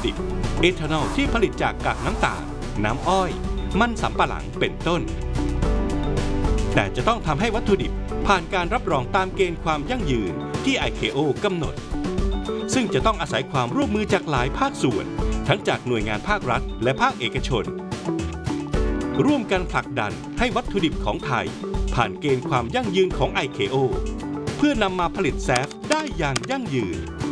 ดิบเอทานอลที่ผลิตจากกากน้ำตาลน้ำอ้อยมันสำปะหลังเป็นต้นแต่จะต้องทำให้วัตถุดิบผ่านการรับรองตามเกณฑ์ความยั่งยืนที่ ICAO กำหนดซึ่งจะต้องอาศัยความร่วมมือจากหลายภาคส่วนทั้งจากหน่วยงานภาครัฐและภาคเอกชนร่วมกันผลักดันให้วัตถุดิบของไทยผ่านเกณฑ์ความยั่งยืนของ ICAO เพื่อนำมาผลิตแซฟได้อย่างยั่งยืน